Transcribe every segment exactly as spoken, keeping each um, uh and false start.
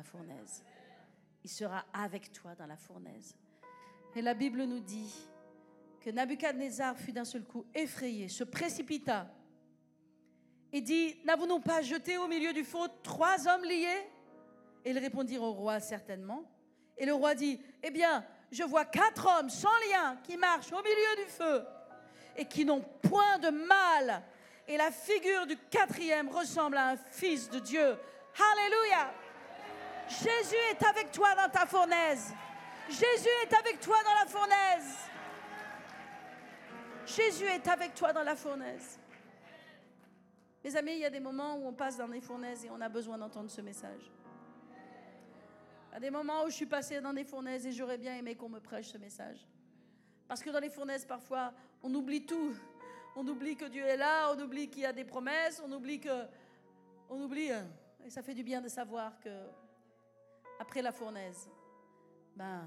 la fournaise. Il sera avec toi dans la fournaise. Et la Bible nous dit que Nabuchodonosor fut d'un seul coup effrayé, se précipita et dit, n'avons-nous pas jeté au milieu du feu trois hommes liés? Et ils répondirent au roi, certainement. Et le roi dit, eh bien, je vois quatre hommes sans lien qui marchent au milieu du feu et qui n'ont point de mal. Et la figure du quatrième ressemble à un fils de Dieu. Alléluia! Jésus est avec toi dans ta fournaise. Jésus est avec toi dans la fournaise. Jésus est avec toi dans la fournaise. Mes amis, il y a des moments où on passe dans des fournaises et on a besoin d'entendre ce message. Il y a des moments où je suis passée dans des fournaises et j'aurais bien aimé qu'on me prêche ce message. Parce que dans les fournaises, parfois, on oublie tout. On oublie que Dieu est là, on oublie qu'il y a des promesses, on oublie que... On oublie... Et ça fait du bien de savoir que après la fournaise, ben,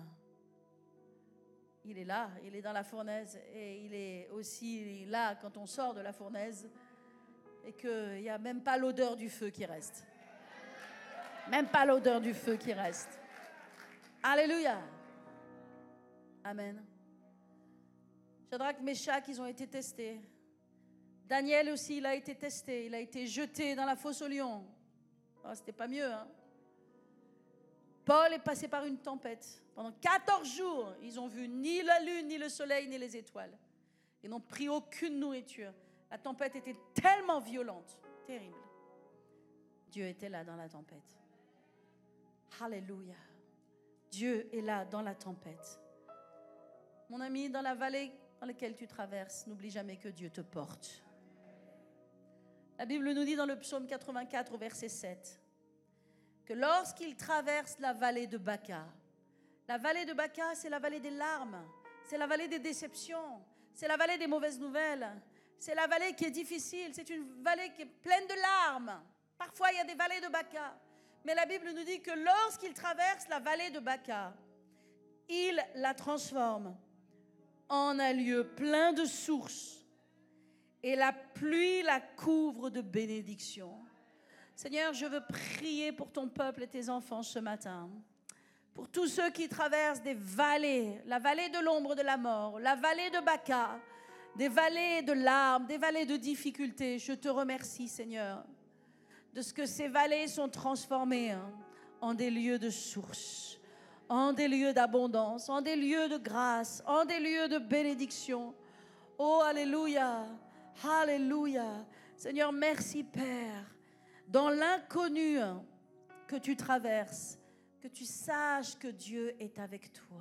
il est là, il est dans la fournaise et il est aussi là quand on sort de la fournaise et qu'il n'y a même pas l'odeur du feu qui reste. Même pas l'odeur du feu qui reste. Alléluia. Amen. Shadrach, Meshach, ils ont été testés. Daniel aussi, il a été testé. Il a été jeté dans la fosse aux lions. Oh, c'était pas mieux, hein? Paul est passé par une tempête. Pendant quatorze jours, ils n'ont vu ni la lune, ni le soleil, ni les étoiles. Ils n'ont pris aucune nourriture. La tempête était tellement violente, terrible. Dieu était là dans la tempête. Alléluia. Dieu est là dans la tempête. Mon ami, dans la vallée dans laquelle tu traverses, n'oublie jamais que Dieu te porte. La Bible nous dit dans le psaume quatre-vingt-quatre au verset sept que lorsqu'il traverse la vallée de Baca, la vallée de Baca, c'est la vallée des larmes, c'est la vallée des déceptions, c'est la vallée des mauvaises nouvelles, c'est la vallée qui est difficile, c'est une vallée qui est pleine de larmes. Parfois, il y a des vallées de Baca. Mais la Bible nous dit que lorsqu'il traverse la vallée de Baca, il la transforme en un lieu plein de sources et la pluie la couvre de bénédictions. Seigneur, je veux prier pour ton peuple et tes enfants ce matin. Pour tous ceux qui traversent des vallées, la vallée de l'ombre de la mort, la vallée de Baca, des vallées de larmes, des vallées de difficultés. Je te remercie, Seigneur, de ce que ces vallées sont transformées hein, en des lieux de source, en des lieux d'abondance, en des lieux de grâce, en des lieux de bénédiction. Oh, alléluia, alléluia. Seigneur, merci, Père. Dans l'inconnu que tu traverses, que tu saches que Dieu est avec toi.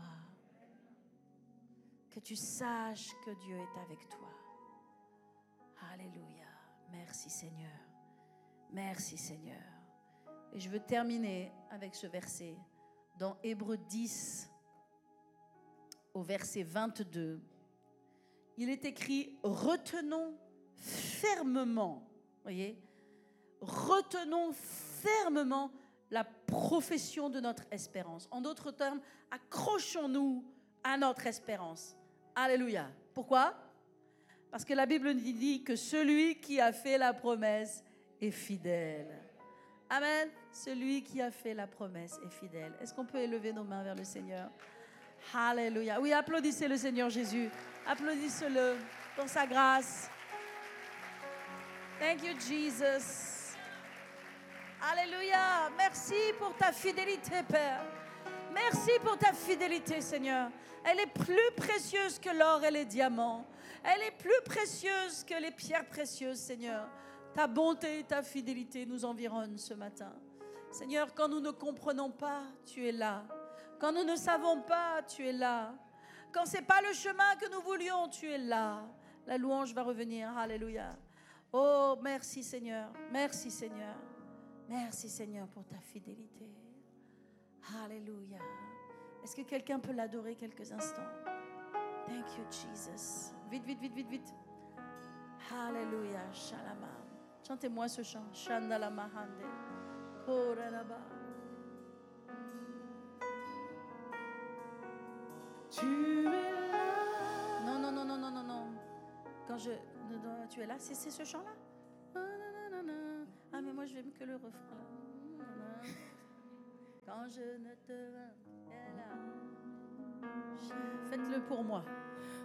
Que tu saches que Dieu est avec toi. Alléluia. Merci, Seigneur. Merci, Seigneur. Et je veux terminer avec ce verset dans Hébreux dix, au verset vingt-deux. Il est écrit « Retenons fermement ». Voyez, retenons fermement la profession de notre espérance. En d'autres termes, accrochons-nous à notre espérance. Alléluia. Pourquoi? Parce que la Bible nous dit que celui qui a fait la promesse est fidèle. Amen. Celui qui a fait la promesse est fidèle. Est-ce qu'on peut élever nos mains vers le Seigneur? Alléluia. Oui, applaudissez le Seigneur Jésus. Applaudissez-le pour sa grâce. Thank you, Jesus. Alléluia. Merci pour ta fidélité, Père. Merci pour ta fidélité, Seigneur. Elle est plus précieuse que l'or et les diamants. Elle est plus précieuse que les pierres précieuses, Seigneur. Ta bonté et ta fidélité nous environnent ce matin. Seigneur, quand nous ne comprenons pas, tu es là. Quand nous ne savons pas, tu es là. Quand ce n'est pas le chemin que nous voulions, tu es là. La louange va revenir. Alléluia. Oh, merci Seigneur. Merci Seigneur. Merci Seigneur pour ta fidélité. Alléluia. Est-ce que quelqu'un peut l'adorer quelques instants? Thank you, Jesus. Vite, vite, vite, vite, vite. Alléluia. Shalama. Chantez-moi ce chant. Shandala Mahande. Korelaba. Tu es là. Non, non, non, non, non, non, non. Quand je. Non, non, tu es là, c'est, c'est ce chant-là? Ah, mais moi, je n'aime que le refrain. Quand je ne te vois, elle a- faites-le pour moi.